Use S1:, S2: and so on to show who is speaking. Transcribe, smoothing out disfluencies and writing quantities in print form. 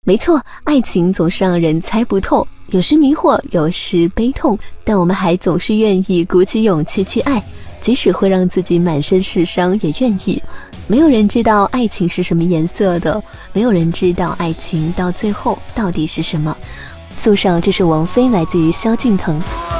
S1: 没错，爱情总是让人猜不透，有时迷惑，有时悲痛，但我们还总是愿意鼓起勇气去爱，即使会让自己满身是伤也愿意。没有人知道爱情是什么颜色的，没有人知道爱情到最后到底是什么。送上这是王菲来自于萧敬腾。